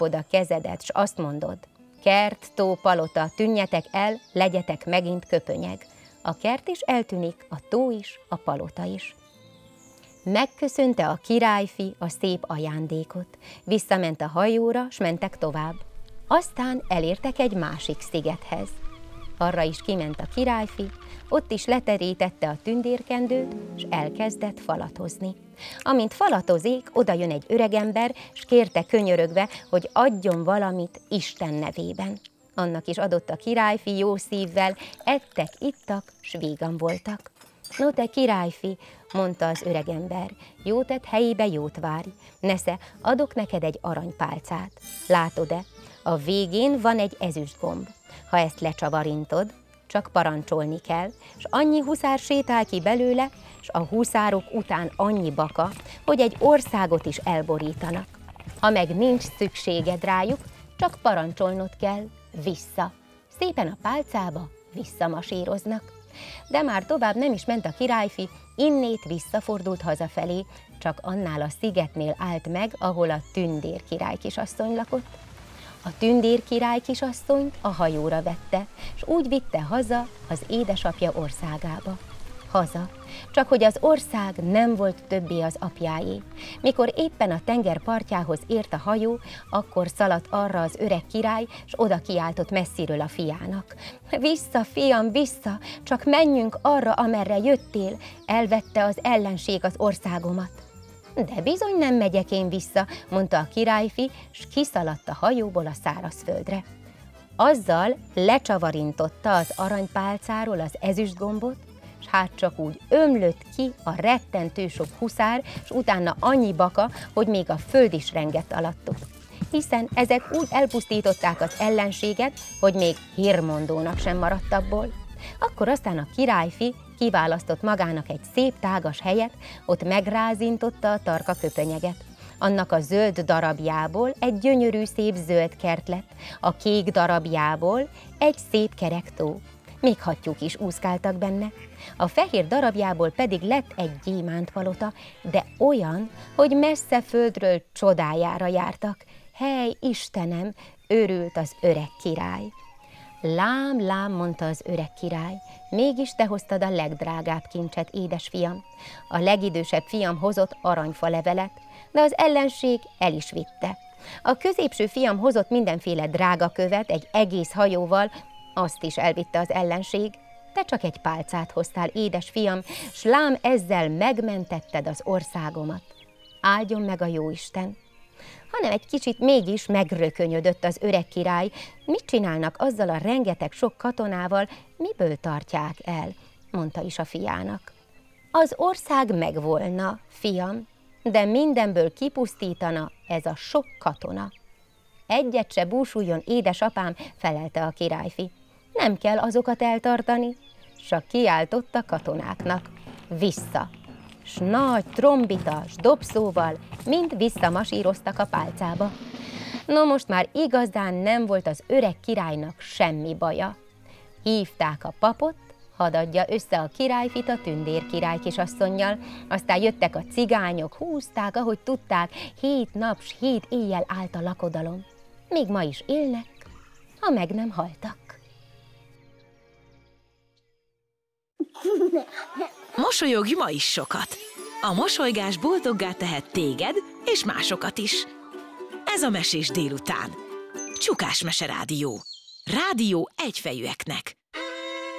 csapod a kezedet, s azt mondod: kert, tó, palota, tűnjetek el, legyetek megint köpönyeg. A kert is eltűnik, a tó is, a palota is. Megköszönte a királyfi a szép ajándékot, visszament a hajóra, s mentek tovább. Aztán elértek egy másik szigethez. Arra is kiment a királyfi, ott is leterítette a tündérkendőt, s elkezdett falatozni. Amint falatozik, oda jön egy öregember, s kérte könyörögve, hogy adjon valamit Isten nevében. Annak is adott a királyfi jó szívvel, ettek, ittak, s vígan voltak. No te királyfi, mondta az öregember, jót tett helyébe jót várj. Nesze, adok neked egy aranypálcát. Látod-e, a végén van egy ezüstgomb. Ha ezt lecsavarintod, csak parancsolni kell, s annyi huszár sétál ki belőle, s a huszárok után annyi baka, hogy egy országot is elborítanak. Ha meg nincs szükséged rájuk, csak parancsolnod kell, vissza. Szépen a pálcába visszamasíroznak. De már tovább nem is ment a királyfi, innét visszafordult hazafelé, csak annál a szigetnél állt meg, ahol a tündér király kisasszony lakott. A tündér király kisasszonyt a hajóra vette, s úgy vitte haza az édesapja országába. Haza, csak hogy az ország nem volt többé az apjáé. Mikor éppen a tenger partjához ért a hajó, akkor szaladt arra az öreg király, s oda kiáltott messziről a fiának: vissza, fiam, vissza, csak menjünk arra, amerre jöttél, elvette az ellenség az országomat. De bizony nem megyek én vissza, mondta a királyfi, s kiszaladt a hajóból a szárazföldre. Azzal lecsavarintotta az aranypálcáról az ezüstgombot, s hát csak úgy ömlött ki a rettentő sok huszár, s utána annyi baka, hogy még a föld is rengett alattuk. Hiszen ezek úgy elpusztították az ellenséget, hogy még hírmondónak sem maradt abból. Akkor aztán a királyfi kiválasztott magának egy szép tágas helyet, ott megrázintotta a tarka köpönyeget. Annak a zöld darabjából egy gyönyörű szép zöld kert lett, a kék darabjából egy szép kerek tó. Még hattyúk is úszkáltak benne. A fehér darabjából pedig lett egy gyémántpalota, de olyan, hogy messze földről csodájára jártak. Hely, Istenem, örült az öreg király. Lám, lám, mondta az öreg király, mégis te hoztad a legdrágább kincset, édesfiam. A legidősebb fiam hozott aranyfa levelet, de az ellenség el is vitte. A középső fiam hozott mindenféle drága követ egy egész hajóval, azt is elvitte az ellenség. Te csak egy pálcát hoztál, édesfiam, s lám ezzel megmentetted az országomat. Áldjon meg a jóisten! Hanem egy kicsit mégis megrökönyödött az öreg király. Mit csinálnak azzal a rengeteg sok katonával, miből tartják el? Mondta is a fiának. Az ország megvolna, fiam, de mindenből kipusztítana ez a sok katona. Egyet se búsuljon, édesapám, felelte a királyfi. Nem kell azokat eltartani, csak kiáltott a katonáknak. Vissza! S nagy trombita, s dobszóval mind visszamasíroztak a pálcába. No most már igazán nem volt az öreg királynak semmi baja. Hívták a papot, hadd adja össze a királyfit a tündér király kisasszonnyal, aztán jöttek a cigányok, húzták, ahogy tudták, 7 nap s 7 éjjel állt a lakodalom. Még ma is élnek, ha meg nem haltak. Mosolyogj ma is sokat! A mosolygás boldoggá tehet téged és másokat is. Ez a Mesés délután. Csukás Mese Rádió. Rádió egyfejűeknek.